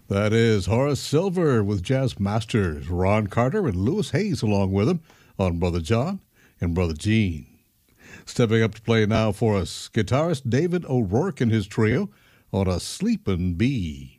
That is Horace Silver with jazz masters Ron Carter and Louis Hayes along with him on Brother John and Brother Gene. Stepping up to play now for us, guitarist David O'Rourke and his trio on A Sleepin' Bee.